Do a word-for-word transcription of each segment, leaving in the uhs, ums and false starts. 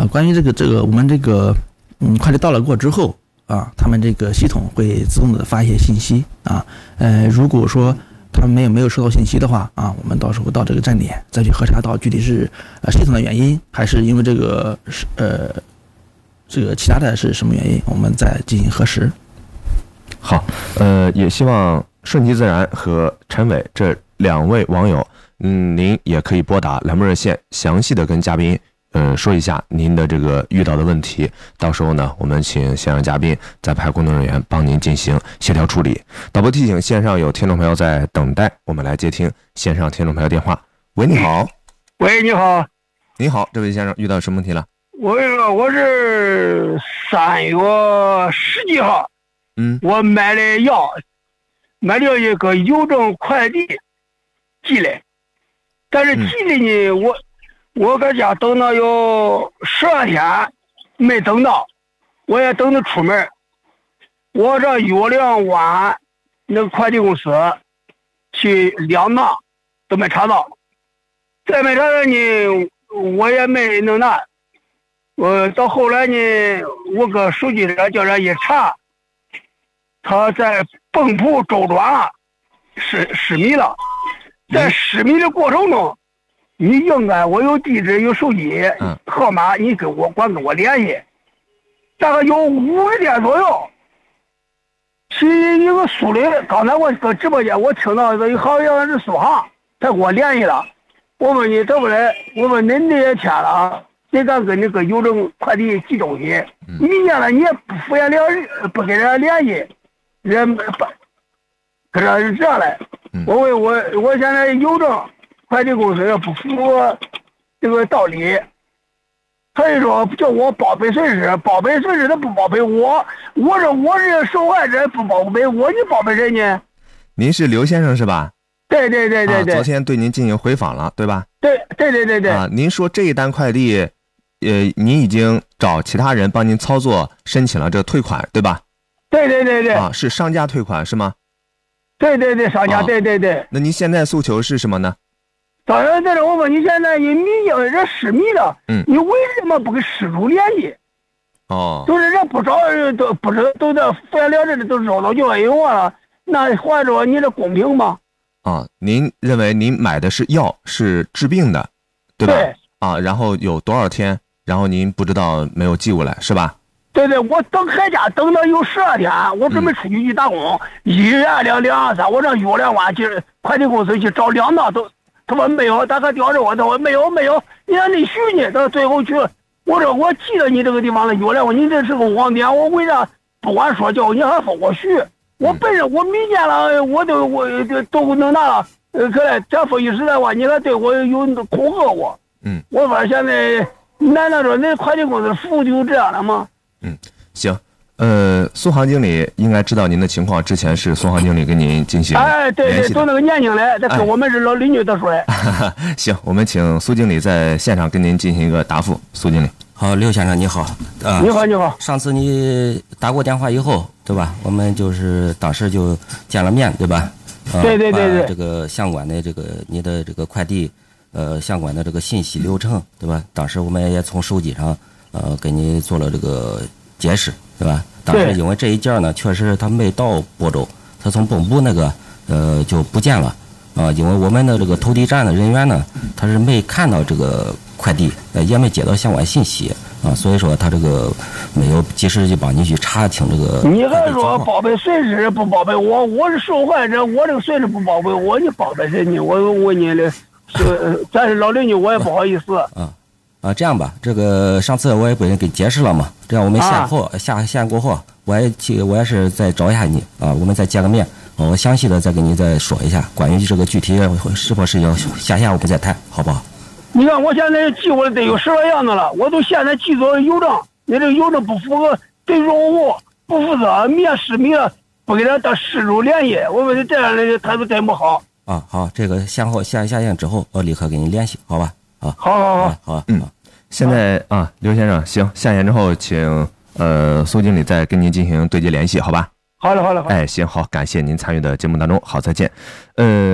呃，关于这个这个我们这个嗯快递到了过之后啊，他们这个系统会自动的发一些信息啊，呃，如果说他们没有没有收到信息的话啊，我们到时候到这个站点再去核查到具体是呃系统的原因，还是因为这个是呃这个其他的是什么原因，我们再进行核实。 好，呃，也希望顺其自然和陈伟这两位网友，嗯，您也可以拨打栏目热线，详细的跟嘉宾呃说一下您的这个遇到的问题，到时候呢，我们请线上嘉宾再派工作人员帮您进行协调处理。导播提醒，线上有听众朋友在等待，我们来接听线上听众朋友电话。喂，你好。 喂，你好。 你好，这位先生遇到什么问题了？ 我我是三月十几号， 嗯， 我买了药，买了一个邮政快递寄来，但是寄的呢，嗯、我我搁家等了有十二天没等到，我也等着出门，我这月亮湾那个快递公司去两趟都没查到，再没查到呢，我也没弄那。我到后来呢，我搁手机上叫人一查，他在蚌埠周转失失迷了，在失迷的过程中，你应该我有地址有手机号码，你跟我管跟我联系。大概有五十天左右，其一个苏磊，刚才我搁直播间我听到这好像是苏杭，他跟我联系了。我问你对不对？我问您这些天了。谁敢跟那个邮政快递寄东西？你见了你也不敷衍了，不跟人联系，人不跟这是这样来。我问我我现在邮政快递公司也不符合这个道理，所以说叫我报备损失，报备损失他不报备我，我说我是受害者不报备我，你报备谁呢？ 您是刘先生是吧？ 对对对对对、 啊，昨天对您进行回访了，对吧？ 对对对对对。 啊，您说这一单快递。呃，您已经找其他人帮您操作申请了这个退款，对吧？ 对对对对。 啊，是商家退款是吗？ 对对对，商家、啊、对对对。 那您现在诉求是什么呢？ 当然，这是我问你，现在你迷人失迷了，嗯，你为什么不跟失主联系？ 哦， 就是人不少人都不是都在敷衍了事的，都绕到就冤枉了。那换着你这公平吗？ 啊，您认为您买的是药，是治病的，对吧？ 对。 啊，然后有多少天？然后您不知道没有寄过来是吧？ 对对，我等海家等了有十二天，我准备出去去打工，嗯、一二两两二三，我让月亮湾去快递公司去找两趟都，他说没有，他可吊着我，他说没有没有，你让你续呢，到最后去，我说我寄到你这个地方了，月亮湾，你这是个网点，我为啥不管说教你还说我续？我本身我明见了，我都我都能拿了，呃，可来这说句实在话，你还对我有恐吓我， 嗯， 我说现在。难道说那快递公司服务就这样了吗？ 嗯，行，呃，苏杭经理应该知道您的情况，之前是苏杭经理跟您进行哎，对对，都那个年轻的，这跟我们是老邻居都说的。 哎、行，我们请苏经理在现场跟您进行一个答复。苏经理， 好，刘先生你好， 啊，你好你好。 上次你打过电话以后，对吧？我们就是当时就见了面，对吧？ 啊、对对对对。 这个相关的这个你的这个快递。呃，相关的这个信息流程，对吧？当时我们也从手机上，呃，给你做了这个解释，对吧？当时因为这一件呢，确实他没到亳州，他从蚌埠那个，呃，就不见了，啊、呃，因为我们的这个投递站的人员呢，他是没看到这个快递，呃，也没接到相关信息，啊、呃，所以说他这个没有及时就帮你去查清这个。 你还说报备损失不报备我？我是受害者，我这个损失不报备我，你报备谁呢？我问你的。是，咱是老邻居，我也不好意思。 啊，啊，这样吧，这个上次我也不给解释了嘛，这样我们线后、啊、下线过后，我也去，我也是再找一下你啊，我们再见个面，啊、我详细的再给你再说一下，关于这个具体是否是要下线，我们再谈，好不好？ 你看我现在寄过来得有十来样子了，我都现在寄走邮政，你这个邮政不符合对用户不负责，迷失迷了，不给他当失主联系，我们这样的态度真不好。 啊，好，这个线后下下线之后，我立刻给你联系，好吧？啊， 好好好， 啊、好， 嗯，现在啊，刘先生，行，下线之后，请呃苏经理再跟您进行对接联系，好吧？ 好了，好了，好了。 哎，行，好，感谢您参与的节目当中，好，再见。呃，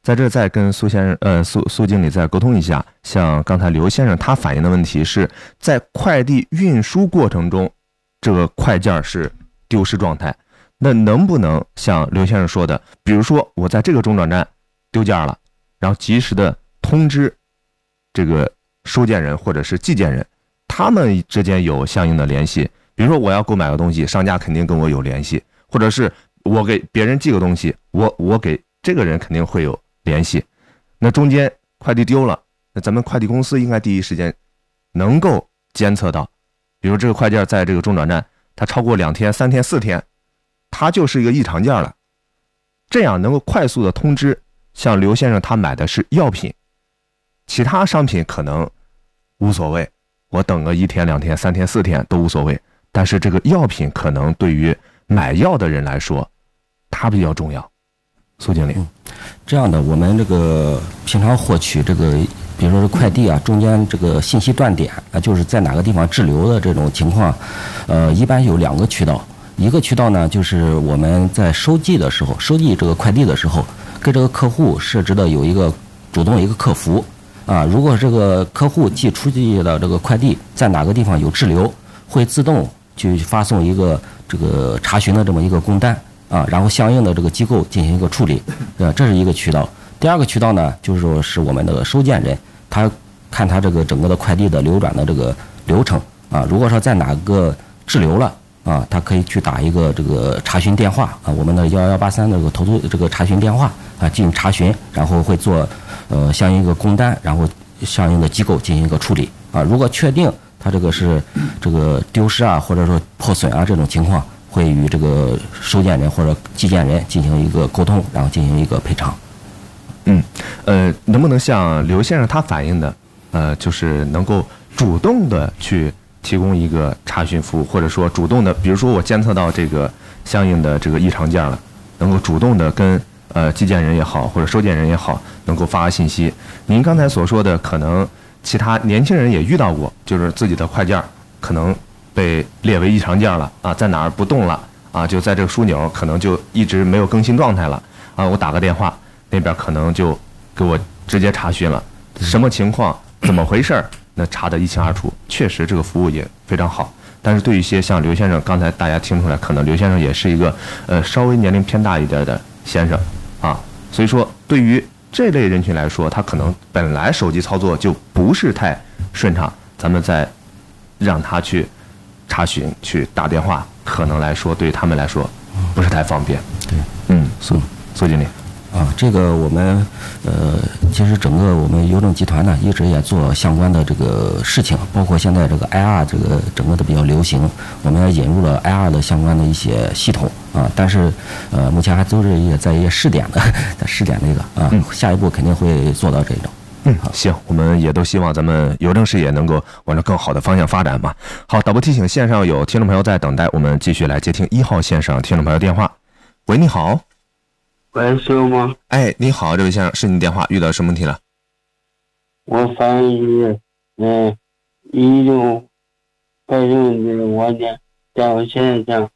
在这再跟苏先生呃苏苏经理再沟通一下，像刚才刘先生他反映的问题是在快递运输过程中，这个快件是丢失状态，那能不能像刘先生说的，比如说我在这个中转站丢件了，然后及时的通知这个收件人或者是寄件人，他们之间有相应的联系，比如说我要购买个东西，商家肯定跟我有联系，或者是我给别人寄个东西，我我给这个人肯定会有联系，那中间快递丢了，那咱们快递公司应该第一时间能够监测到，比如这个快件在这个中转站它超过两天三天四天，它就是一个异常件了，这样能够快速的通知。像刘先生他买的是药品，其他商品可能无所谓，我等个一天两天三天四天都无所谓，但是这个药品可能对于买药的人来说它比较重要。苏经理、 嗯、这样的，我们这个平常获取这个比如说是快递啊，中间这个信息断点啊，就是在哪个地方滞留的这种情况，呃，一般有两个渠道。一个渠道呢，就是我们在收寄的时候，收寄这个快递的时候，跟这个客户设置的有一个主动一个客服啊。如果这个客户寄出去的这个快递在哪个地方有滞留，会自动去发送一个这个查询的这么一个工单啊，然后相应的这个机构进行一个处理，啊，这是一个渠道。第二个渠道呢，就是说是我们的收件人，他看他这个整个的快递的流转的这个流程啊，如果说在哪个滞留了啊，他可以去打一个这个查询电话啊，我们的幺幺八三这个投诉这个查询电话啊，进行查询，然后会做呃相应一个工单，然后相应的机构进行一个处理啊。如果确定他这个是这个丢失啊，或者说破损啊这种情况，会与这个收件人或者寄件人进行一个沟通，然后进行一个赔偿。 嗯，呃，能不能像刘先生他反映的，呃，就是能够主动的去提供一个查询服务，或者说主动的，比如说我监测到这个相应的这个异常件了，能够主动的跟呃寄件人也好，或者收件人也好，能够发信息。您刚才所说的，可能其他年轻人也遇到过，就是自己的快件可能被列为异常件了啊，在哪儿不动了啊，就在这个枢纽可能就一直没有更新状态了啊，我打个电话，那边可能就给我直接查询了，什么情况，怎么回事，那查得一清二楚，确实这个服务也非常好。但是对于一些像刘先生，刚才大家听出来，可能刘先生也是一个呃稍微年龄偏大一点的先生啊，所以说对于这类人群来说，他可能本来手机操作就不是太顺畅，咱们再让他去查询、去打电话，可能来说对他们来说不是太方便。 对， 嗯，苏苏经理。 啊，这个我们呃，其实整个我们邮政集团呢，一直也做相关的这个事情，包括现在这个 I R 这个整个的比较流行，我们也引入了 I R 的相关的一些系统啊，但是呃，目前还都是也在一些试点的，在试点这个啊， 嗯、 下一步肯定会做到这种。 嗯，行，我们也都希望咱们邮政事业能够往着更好的方向发展嘛。好，导播提醒，线上有听众朋友在等待，我们继续来接听一号线上听众朋友电话。喂，你好。 喂，是我吗？ 哎，你好，这位先生，是你电话遇到什么问题了？ 我反映是，嗯，一种快递的网点在我身上。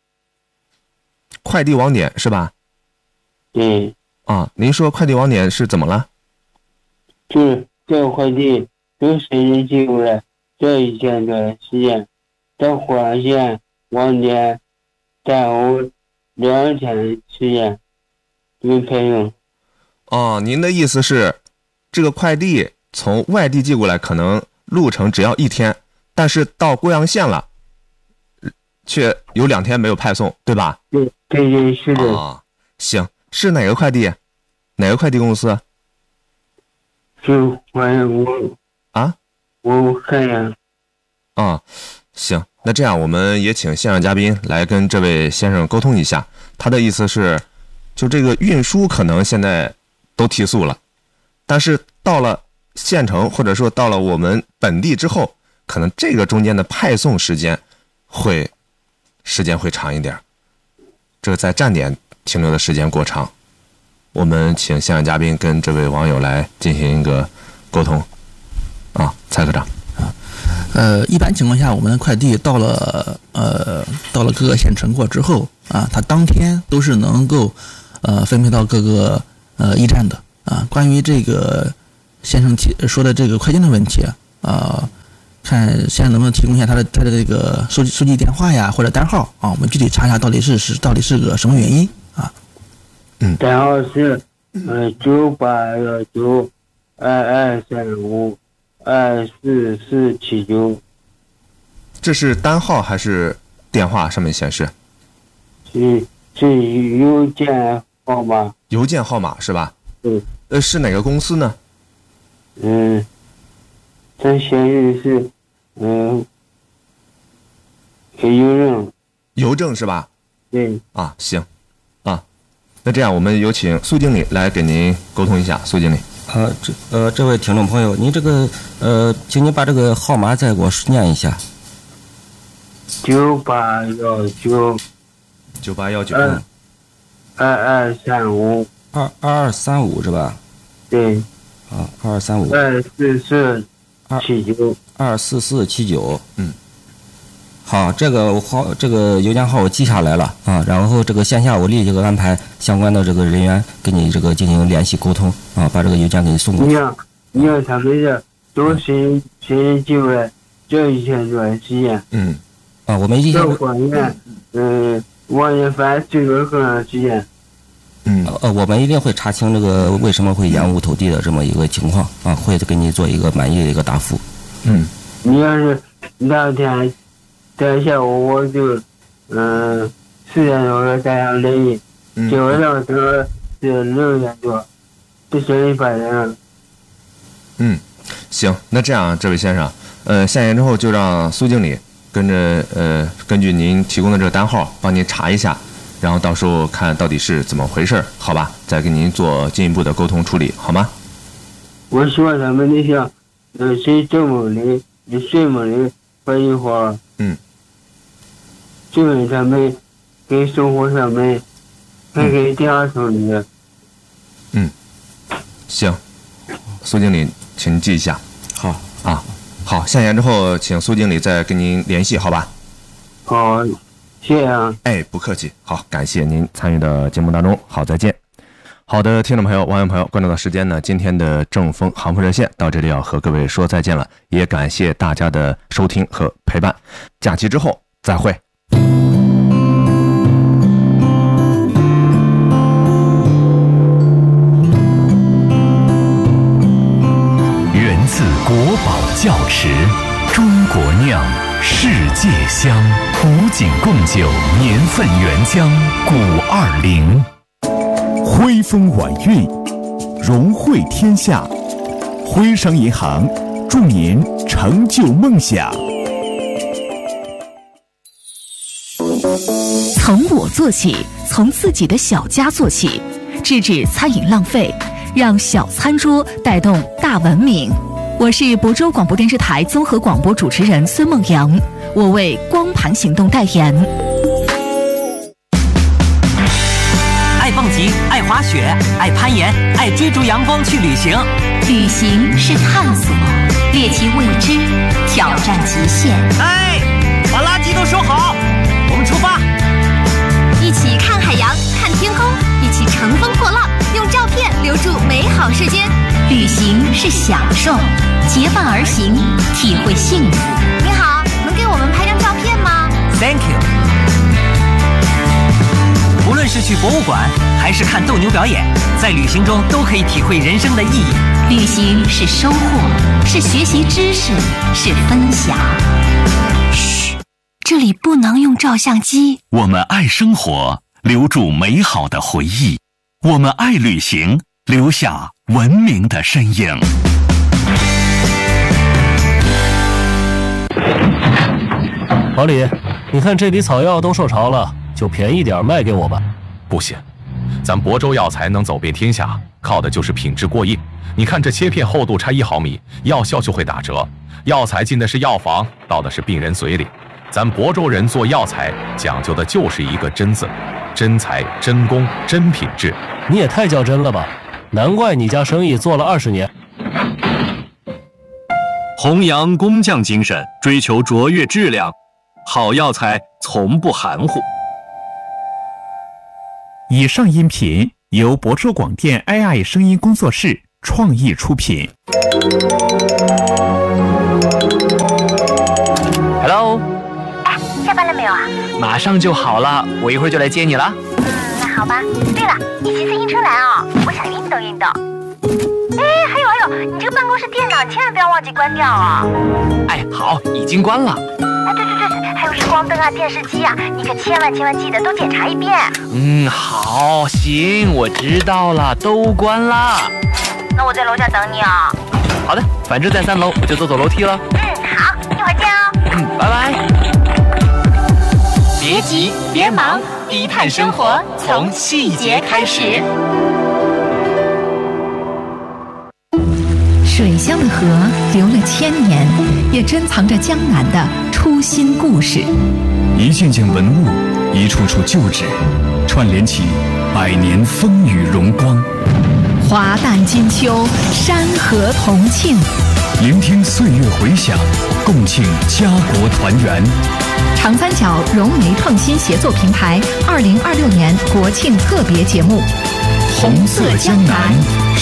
快递网点是吧？ 对。 啊，您说快递网点是怎么了？ 就是这个快递从深圳寄过来，这一天的时间，到忽然间网点在我两天的时间。没配用。 哦，您的意思是，这个快递从外地寄过来，可能路程只要一天，但是到贵阳县了，却有两天没有派送，对吧？ 对对对，是的。 哦，行，是哪个快递？哪个快递公司？ 就我我啊， 我看呀。 啊，行，那这样我们也请线上嘉宾来跟这位先生沟通一下，他的意思是。就这个运输可能现在都提速了，但是到了县城或者说到了我们本地之后，可能这个中间的派送时间会时间会长一点，这个在站点停留的时间过长。我们请线上嘉宾跟这位网友来进行一个沟通啊，蔡科长。 呃，一般情况下，我们的快递到了呃到了各个县城过之后啊，它当天都是能够呃分配到各个呃驿站的啊。 啊，关于这个先生提说的这个快件的问题啊，呃，看先生能不能提供一下他的他的这个收收据电话呀或者单号啊，我们具体查一下到底是是到底是个什么原因啊？ 嗯，单号是呃九八幺九二二三五二四四七九。 这是单号还是电话上面显示？ 是是邮件号码。 邮件号码是吧？ 嗯。 呃，是哪个公司呢？ 嗯，它显示是嗯，邮政。 邮政是吧？ 对。 啊，行，啊，那这样我们有请苏经理来给您沟通一下，苏经理。 呃，这呃，这位听众朋友，您这个呃，请您把这个号码再给我念一下。 九八幺九， 九八幺九， 二二三五， 二二二三五是吧？ 对。 啊，二二三五。 二四四七九。 二四四七九。 嗯。 好，这个号这个邮件号我记下来了啊，然后这个线下我立即给安排相关的这个人员跟你这个进行联系沟通啊，把这个邮件给你送过去。 你要你要他们这都是是机会，这一天多长时间？ 嗯。啊，我们一天官员，嗯，往年翻最多多长时间？ 嗯，呃，我们一定会查清这个为什么会延误投递的这么一个情况啊，会给你做一个满意的一个答复。 嗯， 你要是那天在下午我就嗯四点多给大家联系，结果到这个是六点多，这是你发现了。 嗯，行，那这样，这位先生，呃，下线之后就让苏经理跟着呃，根据您提供的这个单号帮您查一下，然后到时候看到底是怎么回事，好吧？再给您做进一步的沟通处理，好吗？ 我希望他们那些呃谁这么的，你什么的快递话， 嗯， 这个他们给生活上面还给电话手里的。 嗯，行，苏经理，请记一下。 好啊。好，下线之后，请苏经理再跟您联系，好吧？ 好，谢谢啊。 哎，不客气。好，感谢您参与的节目当中。好，再见。好的，听众朋友、网友朋友，关注到时间呢，今天的正风航空热线到这里要和各位说再见了，也感谢大家的收听和陪伴。假期之后再会。 国宝窖池，中国酿，世界香，古井贡酒，年份原浆，古二零。 徽风晚运，荣汇天下。徽商银行祝您成就梦想。 从我做起，从自己的小家做起，制止餐饮浪费，让小餐桌带动大文明。我是亳州广播电视台综合广播主持人孙梦阳，我为光盘行动代言。 爱蹦极，爱滑雪，爱攀岩，爱追逐阳光去旅行。 旅行是探索，猎奇未知，挑战极限。 哎，把垃圾都收好，我们出发。 一起看海洋，看天空，一起乘风破浪，用照片留住美好瞬间。 旅行是享受，结伴而行，体会幸福。 你好，能给我们拍张照片吗 ？Thank you。无论是去博物馆，还是看斗牛表演，在旅行中都可以体会人生的意义。 旅行是收获，是学习知识，是分享。 嘘，这里不能用照相机。 我们爱生活，留住美好的回忆；我们爱旅行，留下文明的身影。 老李，你看这里草药都受潮了，就便宜点卖给我吧。 不行，咱亳州药材能走遍天下，靠的就是品质过硬。你看这切片厚度差一毫米，药效就会打折。药材进的是药房，到的是病人嘴里。咱亳州人做药材讲究的就是一个真字，真材真工真品质。 你也太较真了吧，难怪你家生意做了二十年。 弘扬工匠精神，追求卓越质量，好药材从不含糊。 以上音频由亳州广电 A I 声音工作室创意出品。 Hello， 哎，下班了没有啊？ 马上就好了，我一会儿就来接你了。 嗯，那好吧。对了，你骑自行车来哦，我想运动运动。哎，还有还有，你这个办公室电脑千万不要忘记关掉哦。 哎，好，已经关了。 哎，对对对对，还有日光灯啊、电视机啊，你可千万千万记得都检查一遍。 嗯，好，行，我知道了，都关了。 那我在楼下等你啊。 好的，反正在三楼，我就走走楼梯了。 嗯，好，一会儿见哦。 嗯，拜拜。 别急，别忙，低碳生活从细节开始。水乡的河流了千年，也珍藏着江南的初心故事。 一件件文物，一处处旧址，串联起百年风雨荣光。 华诞金秋，山河同庆。 聆听岁月回响，共庆家国团圆。 长三角融媒创新协作平台二零二六年国庆特别节目《红色江南》。